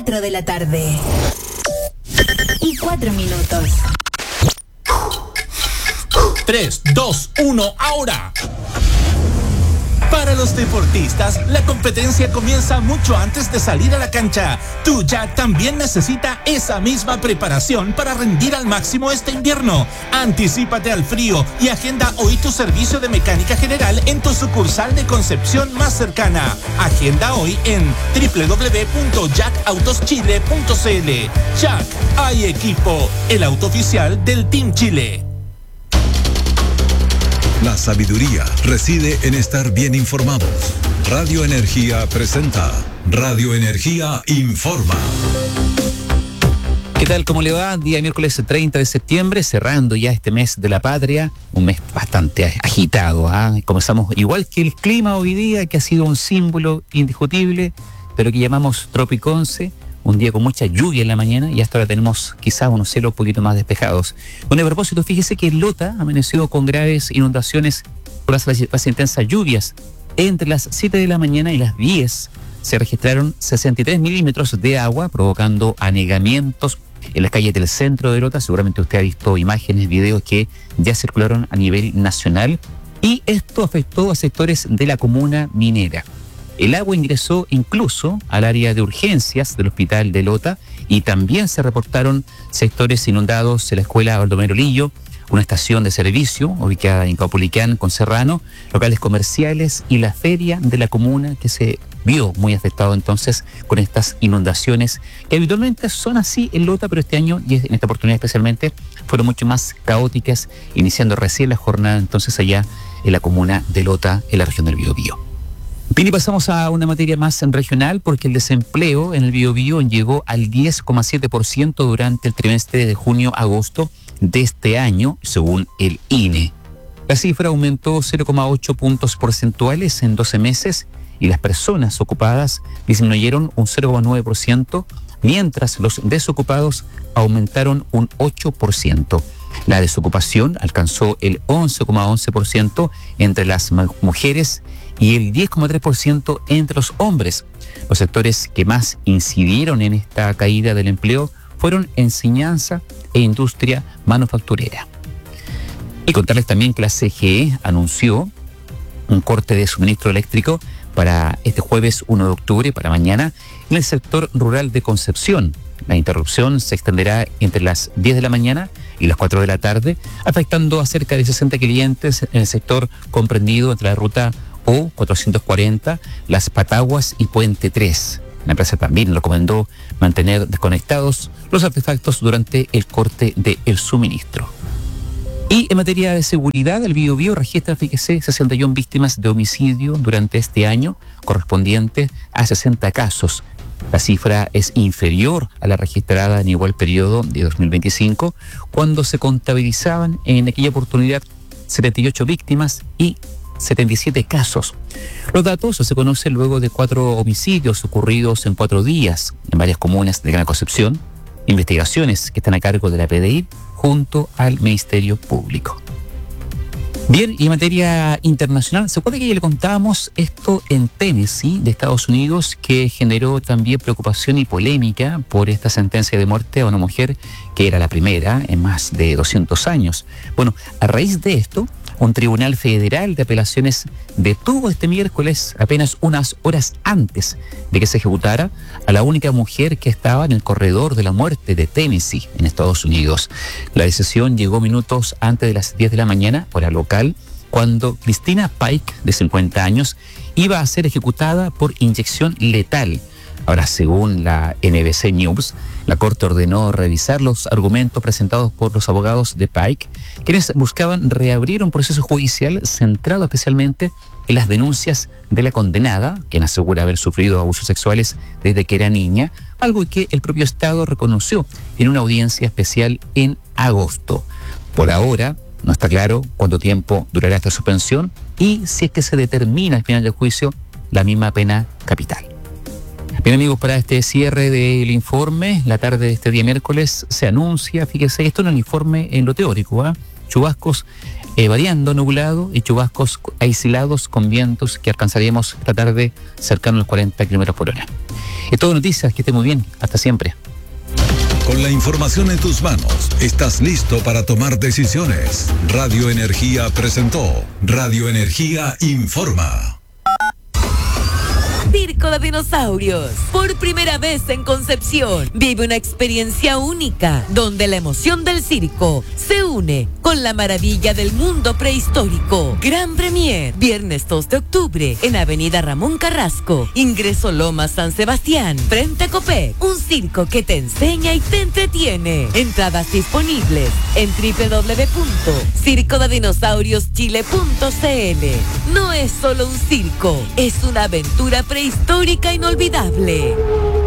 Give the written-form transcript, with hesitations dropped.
4 de la tarde. Y 4 minutos. 3, 2, 1, ahora. Para los deportistas, la competencia comienza mucho antes de salir a la cancha. Tu Jack también necesita esa misma preparación para rendir al máximo este invierno. Anticípate al frío y agenda hoy tu servicio de mecánica general en tu sucursal de Concepción más cercana. Agenda hoy en www.jacautoschile.cl. Jack, hay equipo, el auto oficial del Team Chile. La sabiduría reside en estar bien informados. Radio Energía presenta Radio Energía Informa. ¿Qué tal? ¿Cómo le va? Día miércoles 30 de septiembre, cerrando ya este mes de la patria, un mes bastante agitado. Comenzamos igual que el clima hoy día, que ha sido un símbolo indiscutible, pero que llamamos Tropiconce. Un día con mucha lluvia en la mañana y hasta ahora tenemos quizás unos cielos un poquito más despejados. Bueno, a propósito, fíjese que Lota amaneció con graves inundaciones por las intensas lluvias. Entre las 7 de la mañana y las 10 se registraron 63 milímetros de agua, provocando anegamientos en las calles del centro de Lota. Seguramente usted ha visto imágenes, videos que ya circularon a nivel nacional. Y esto afectó a sectores de la comuna minera. El agua ingresó incluso al área de urgencias del hospital de Lota y también se reportaron sectores inundados en la escuela Baldomero Lillo, una estación de servicio ubicada en Caupolicán con Serrano, locales comerciales y la feria de la comuna que se vio muy afectado entonces con estas inundaciones que habitualmente son así en Lota, pero este año y en esta oportunidad especialmente fueron mucho más caóticas, iniciando recién la jornada entonces allá en la comuna de Lota, en la región del Biobío. Bien, y pasamos a una materia más regional porque el desempleo en el Biobío llegó al 10,7% durante el trimestre de junio-agosto de este año, según el INE. La cifra aumentó 0,8 puntos porcentuales en 12 meses y las personas ocupadas disminuyeron un 0,9%, mientras los desocupados aumentaron un 8%. La desocupación alcanzó el 11,11% entre las mujeres y el 10,3% entre los hombres. Los sectores que más incidieron en esta caída del empleo fueron enseñanza e industria manufacturera. Y contarles también que la CGE anunció un corte de suministro eléctrico para este jueves 1 de octubre, para mañana, en el sector rural de Concepción. La interrupción se extenderá entre las 10 de la mañana y las 4 de la tarde, afectando a cerca de 60 clientes en el sector comprendido entre la ruta O440, Las Pataguas y Puente 3. La empresa también recomendó mantener desconectados los artefactos durante el corte del suministro. Y en materia de seguridad, el Biobío registra, fíjese, 61 víctimas de homicidio durante este año, correspondiente a 60 casos. La cifra es inferior a la registrada en igual periodo de 2025, cuando se contabilizaban en aquella oportunidad 78 víctimas y 77 casos. Los datos se conocen luego de 4 homicidios ocurridos en 4 días en varias comunas de Gran Concepción, investigaciones que están a cargo de la PDI junto al Ministerio Público. Bien, y en materia internacional, ¿se acuerda que ya le contábamos esto en Tennessee, de Estados Unidos, que generó también preocupación y polémica por esta sentencia de muerte a una mujer que era la primera en más de 200 años? Bueno, a raíz de esto, un tribunal federal de apelaciones detuvo este miércoles, apenas unas horas antes de que se ejecutara, a la única mujer que estaba en el corredor de la muerte de Tennessee, en Estados Unidos. La decisión llegó minutos antes de las 10 de la mañana, hora local, cuando Christina Pike, de 50 años, iba a ser ejecutada por inyección letal. Ahora, según la NBC News, la Corte ordenó revisar los argumentos presentados por los abogados de Pike, quienes buscaban reabrir un proceso judicial centrado especialmente en las denuncias de la condenada, quien asegura haber sufrido abusos sexuales desde que era niña, algo que el propio Estado reconoció en una audiencia especial en agosto. Por ahora, no está claro cuánto tiempo durará esta suspensión y si es que se determina al final del juicio la misma pena capital. Bien, amigos, para este cierre del informe, la tarde de este día miércoles se anuncia, fíjese, esto en el informe en lo teórico, chubascos variando nublado y chubascos aislados con vientos que alcanzaríamos esta tarde cercano a los 40 km por hora. Es todo noticias, que esté muy bien. Hasta siempre. Con la información en tus manos, estás listo para tomar decisiones. Radio Energía presentó Radio Energía Informa. Circo de Dinosaurios. Por primera vez en Concepción, vive una experiencia única, donde la emoción del circo se une con la maravilla del mundo prehistórico. Gran Premier, viernes 2 de octubre, en Avenida Ramón Carrasco, ingreso Loma San Sebastián, frente a Copec. Un circo que te enseña y te entretiene. Entradas disponibles en www.circodedinosaurioschile.cl. No es solo un circo, es una aventura prehistórica inolvidable.